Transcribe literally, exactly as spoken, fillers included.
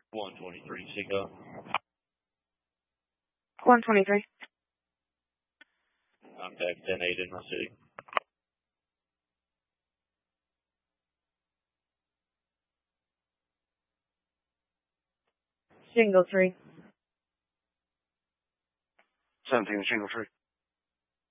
one twenty-three, Cinco. one twenty-three. Contact ten eight in my city. Single three. seventeen, single three.